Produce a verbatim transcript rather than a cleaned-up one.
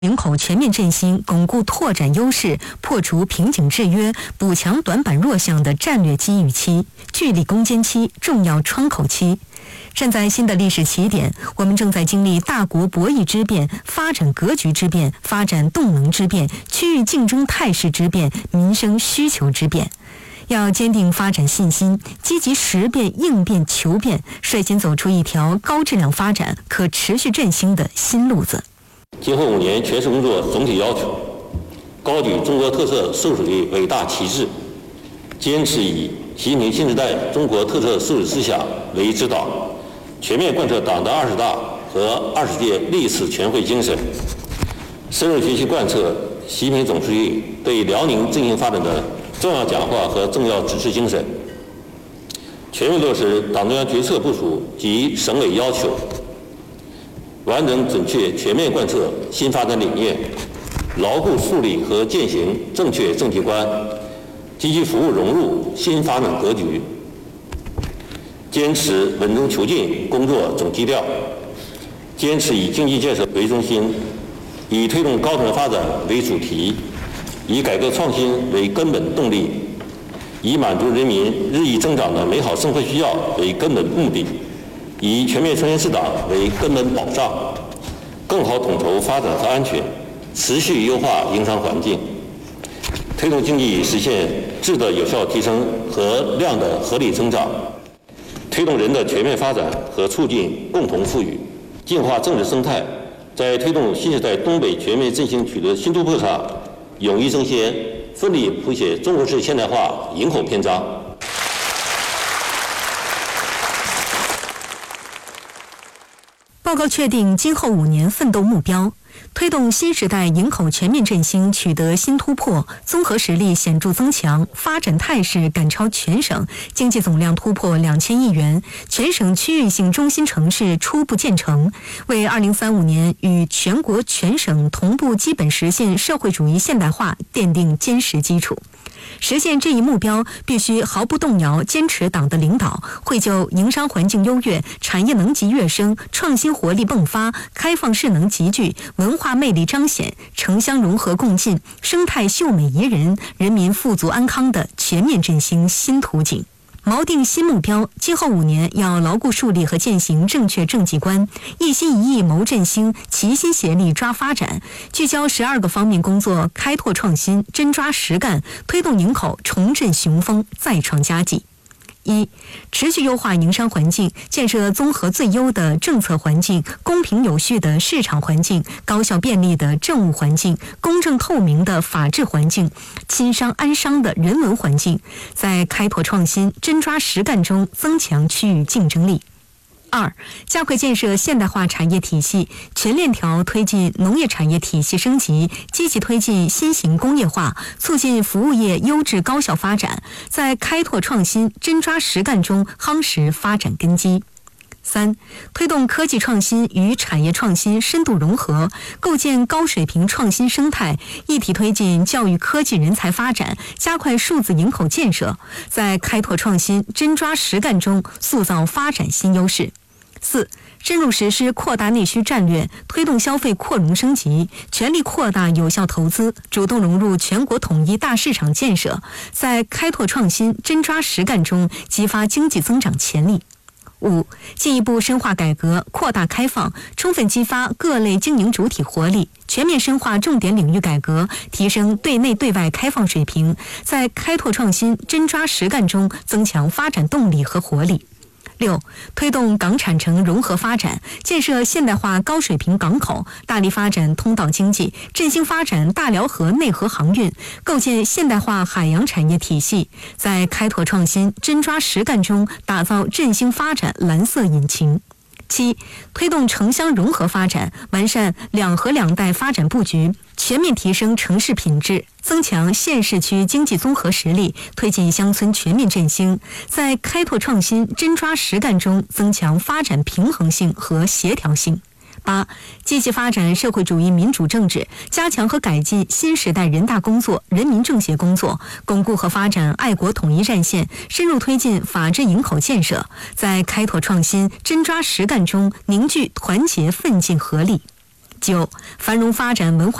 营口全面振兴，巩固拓展优势，破除瓶颈制约，补强短板弱项的战略机遇期、聚力攻坚期、重要窗口期。站在新的历史起点，我们正在经历大国博弈之变、发展格局之变、发展动能之变、区域竞争态势之变、民生需求之变。要坚定发展信心，积极识变、应变、求变，率先走出一条高质量发展、可持续振兴的新路子。 今后五年全市工作总体要求，高举中国特色社会主义伟大旗帜，坚持以习近平新时代中国特色社会思想为指导，全面贯彻党的二十大和二十届历次全会精神，深入学习贯彻习近平总书记对辽宁振兴发展的重要讲话和重要指示精神，全面落实党中央决策部署及省委要求，完整准确全面贯彻新发展理念，牢固树立和践行正确政绩观，积极服务融入新发展格局，坚持稳中求进工作总基调，坚持以经济建设为中心，以推动高质发展为主题，以改革创新为根本动力，以满足人民日益增长的美好生活需要为根本目的，以全面创新市党为根本保障，更好统筹发展和安全，持续优化营商环境，推动经济实现质的有效提升和量的合理增长，推动人的全面发展和促进共同富裕，净化政治生态，在推动新时代东北全面振兴取得新突破上，勇于争先，奋力谱写中国式现代化营口篇章。 报告确定今后五年奋斗目标，推动新时代营口全面振兴取得新突破，综合实力显著增强，发展态势赶超全省，经济总量突破两千亿元，全省区域性中心城市初步建成，为二零三五年与全国全省同步基本实现社会主义现代化奠定坚实基础。实现这一目标，必须毫不动摇坚持党的领导，绘就营商环境优越、产业能级跃升、创新活力迸发、开放势能集聚、文化魅力彰显、城乡融合共进、生态秀美宜人、人民富足安康的全面振兴新图景。锚定新目标，今后五年要牢固树立和践行正确政绩观，一心一意谋振兴，齐心协力抓发展，聚焦十二个方面工作，开拓创新，真抓实干，推动营口重振雄风，再创佳绩。一、持续优化营商环境，建设综合最优的政策环境、公平有序的市场环境、高效便利的政务环境、公正透明的法治环境、亲商安商的人文环境，在开拓创新、真抓实干中增强区域竞争力。二、加快建设现代化产业体系，全链条推进农业产业体系升级，积极推进新型工业化，促进服务业优质高效发展，在开拓创新、真抓实干中夯实发展根基。三、推动科技创新与产业创新深度融合，构建高水平创新生态，一体推进教育科技人才发展，加快数字营口建设，在开拓创新、真抓实干中塑造发展新优势。四、深入实施扩大内需战略，推动消费扩容升级，全力扩大有效投资，主动融入全国统一大市场建设，在开拓创新、真抓实干中激发经济增长潜力。五、进一步深化改革，扩大开放，充分激发各类经营主体活力，全面深化重点领域改革，提升对内对外开放水平，在开拓创新、真抓实干中增强发展动力和活力。六、推动港产城融合发展，建设现代化高水平港口，大力发展通道经济，振兴发展大辽河内河航运，构建现代化海洋产业体系，在开拓创新、真抓实干中打造振兴发展蓝色引擎。七、推动城乡融合发展，完善两河两带发展布局，全面提升城市品质，增强县市区经济综合实力，推进乡村全面振兴，在开拓创新、真抓实干中增强发展平衡性和协调性。八、积极发展社会主义民主政治，加强和改进新时代人大工作、人民政协工作，巩固和发展爱国统一战线，深入推进法治营口建设，在开拓创新、真抓实干中凝聚团结奋进合力。 九、繁荣发展文化